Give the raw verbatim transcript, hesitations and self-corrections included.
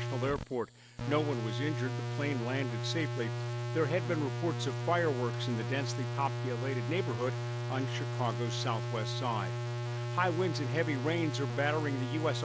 International Airport. No one was injured. The plane landed safely. There had been reports of fireworks in the densely populated neighborhood on Chicago's southwest side. High winds and heavy rains are battering the U S